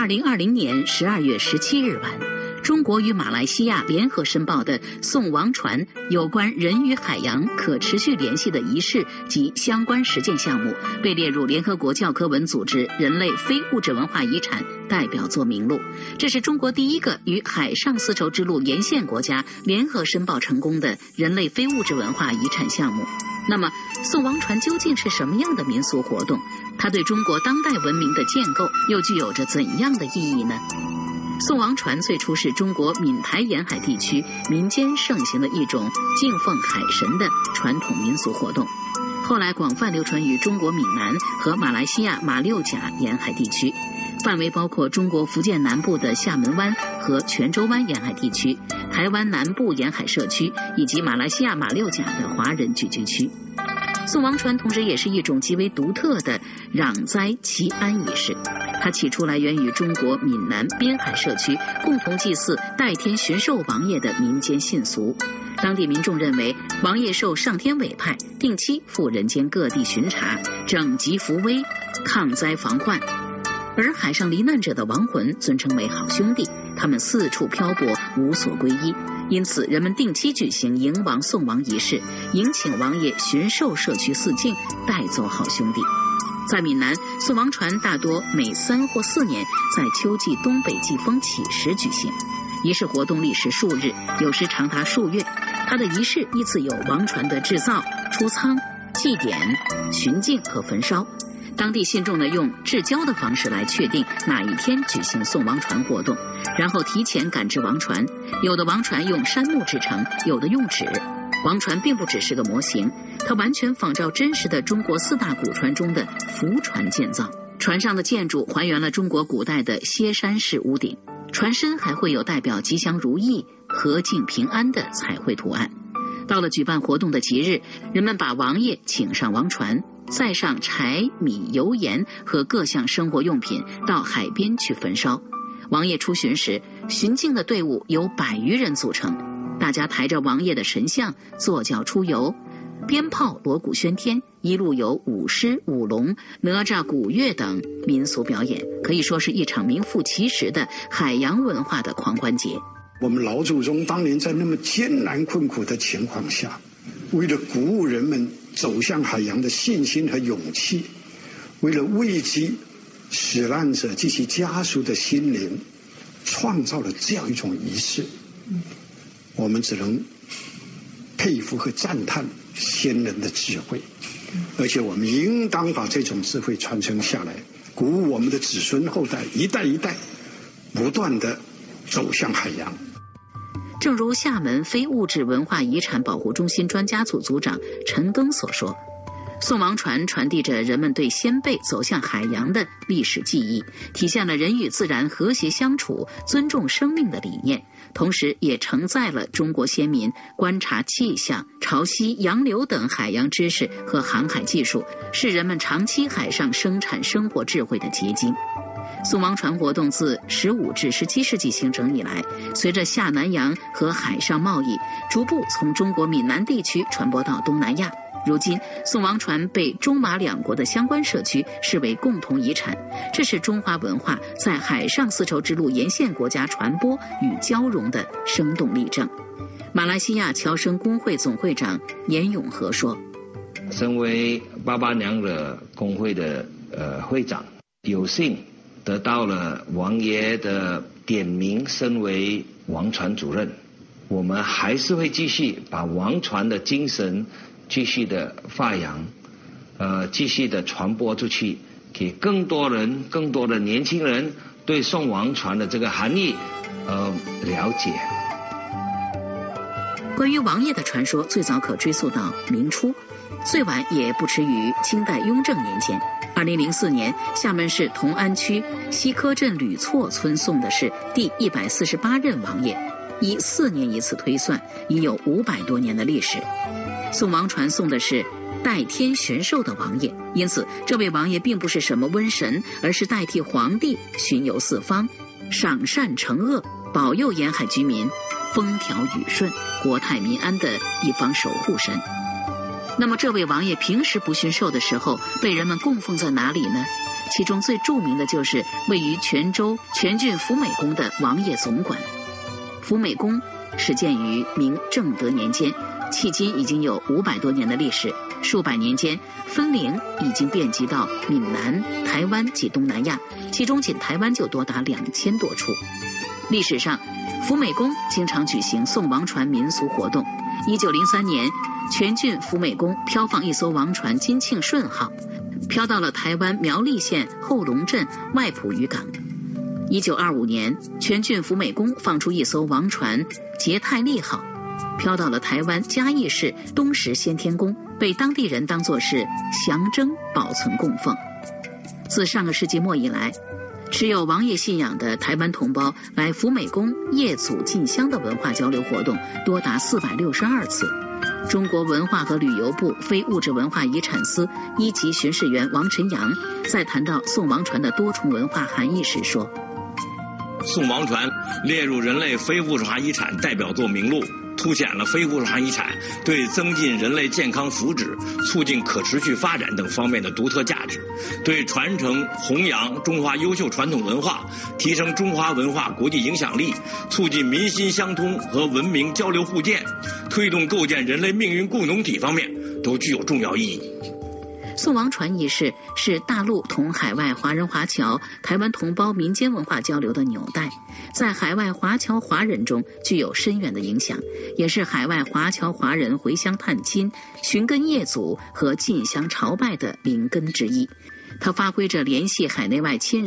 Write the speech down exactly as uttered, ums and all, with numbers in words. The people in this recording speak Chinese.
二零二零年十二月十七日晚，中国与马来西亚联合申报的送王船有关人与海洋可持续联系的仪式及相关实践项目被列入联合国教科文组织人类非物质文化遗产代表作名录。这是中国第一个与海上丝绸之路沿线国家联合申报成功的人类非物质文化遗产项目。那么，送王船究竟是什么样的民俗活动？它对中国当代文明的建构又具有着怎样的意义呢？送王船最初是中国闽台沿海地区民间盛行的一种敬奉海神的传统民俗活动，后来广泛流传于中国闽南和马来西亚马六甲沿海地区，范围包括中国福建南部的厦门湾和泉州湾沿海地区、台湾南部沿海社区以及马来西亚马六甲的华人聚居区。送王船同时也是一种极为独特的攘灾祈安仪式，它起初来源于中国闽南边海社区共同祭祀代天巡狩王爷的民间信俗。当地民众认为王爷受上天委派，定期赴人间各地巡查，整疾扶危，抗灾防患。而海上罹难者的亡魂尊称为好兄弟，他们四处漂泊，无所归依，因此人们定期举行迎王送王仪式，迎请王爷巡狩社区四境，带走好兄弟。在闽南，送王船大多每三或四年在秋季东北季风起时举行，仪式活动历时数日，有时长达数月。它的仪式依次有王船的制造、出舱、祭典、巡境和焚烧。当地信众呢用制交的方式来确定哪一天举行送王船活动，然后提前赶制王船。有的王船用杉木制成，有的用纸。王船并不只是个模型，它完全仿照真实的中国四大古船中的浮船建造。船上的建筑还原了中国古代的歇山式屋顶，船身还会有代表吉祥如意、和敬平安的彩绘图案。到了举办活动的节日，人们把王爷请上王船，载上柴米油盐和各项生活用品到海边去焚烧。王爷出巡时，巡境的队伍由百余人组成，大家抬着王爷的神像坐轿出游，鞭炮锣鼓喧天，一路有舞狮、舞龙、哪吒鼓乐等民俗表演，可以说是一场名副其实的海洋文化的狂欢节。 我们老祖宗当年在那么艰难困苦的情况下，为了鼓舞人们走向海洋的信心和勇气，为了慰藉死难者及其家属的心灵，创造了这样一种仪式。我们只能佩服和赞叹先人的智慧，而且我们应当把这种智慧传承下来，鼓舞我们的子孙后代一代一代不断地走向海洋。 正如厦门非物质文化遗产保护中心专家组组长陈庚所说，送王船传递着人们对先辈走向海洋的历史记忆，体现了人与自然和谐相处、尊重生命的理念，同时也承载了中国先民观察气象、潮汐、洋流等海洋知识和航海技术，是人们长期海上生产生活智慧的结晶。送王船活动自十五至十七世纪形成以来，随着下南洋和海上贸易，逐步从中国闽南地区传播到东南亚。如今，送王船被中马两国的相关社区视为共同遗产，这是中华文化在海上丝绸之路沿线国家传播与交融的生动例证。马来西亚侨生工会总会长严永和说：“ 身为八八娘惹工会的呃会长，有幸得到了王爷的点名，身为王船主任，我们还是会继续把王船的精神继续的发扬，呃，继续的传播出去，给更多人、更多的年轻人对送王船的这个含义，呃，了解。” 关于王爷的传说，最早可追溯到明初，最晚也不迟于清代雍正年间。二零零四年，厦门市同安区西科镇吕厝村送的是第一百四十八任王爷，以四年一次推算，已有五百多年的历史。送王船送的是代天巡狩的王爷，因此这位王爷并不是什么瘟神，而是代替皇帝巡游四方，赏善惩恶，保佑沿海居民风调雨顺、国泰民安的一方守护神。那么这位王爷平时不巡狩的时候被人们供奉在哪里呢？ 其中最著名的就是位于泉州全郡福美宫的王爷总馆。福美宫始建于明正德年间，迄今已经有五百多年的历史，数百年间分灵已经遍及到闽南、台湾及东南亚，其中仅台湾就多达两千多处。历史上，福美宫经常举行送王船民俗活动。一九零三年，全郡福美宫飘放一艘王船金庆顺号，飘到了台湾苗栗县后龙镇外埔渔港。一九二五年，全郡福美宫放出一艘王船捷泰利号，飘到了台湾嘉义市东石先天宫，被当地人当作是象征保存供奉。自上个世纪末以来，持有王爷信仰的台湾同胞来福美宫谒祖进香的文化交流活动多达四百六十二次。中国文化和旅游部非物质文化遗产司一级巡视员王晨阳在谈到送王船的多重文化含义时说， 送王船列入人类非物质文化遗产代表作名录，凸显了非物质文化遗产对增进人类健康福祉、促进可持续发展等方面的独特价值，对传承弘扬中华优秀传统文化、提升中华文化国际影响力、促进民心相通和文明交流互鉴、推动构建人类命运共同体方面都具有重要意义。 送王船仪式是大陆同海外华人华侨、台湾同胞民间文化交流的纽带，在海外华侨华人中具有深远的影响，也是海外华侨华人回乡探亲、寻根谒祖和进香朝拜的灵根之一。它发挥着联系海内外亲人